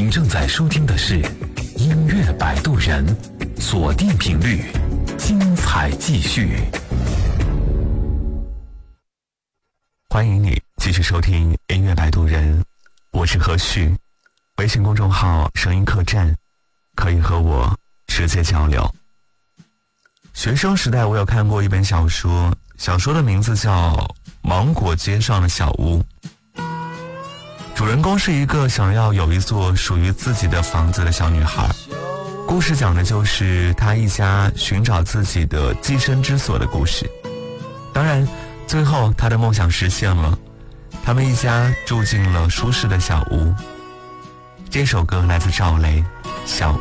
您正在收听的是音乐摆渡人，锁定频率，精彩继续。 欢迎你继续收听音乐摆渡人，我是何旭。微信公众号声音客栈，可以和我直接交流。学生时代我有看过一本小说，小说的名字叫《芒果街上的小屋》。主人公是一个想要有一座属于自己的房子的小女孩，故事讲的就是她一家寻找自己的栖身之所的故事。当然最后她的梦想实现了，他们一家住进了舒适的小屋。这首歌来自赵雷，小